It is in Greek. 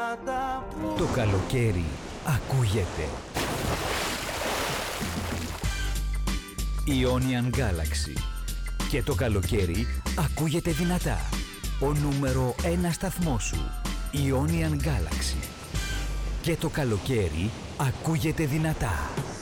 Το καλοκαίρι ακούγεται. Ionian Galaxy. Και το καλοκαίρι ακούγεται δυνατά. Ο νούμερο 1 σταθμός σου. Ionian Galaxy. Και το καλοκαίρι ακούγεται δυνατά.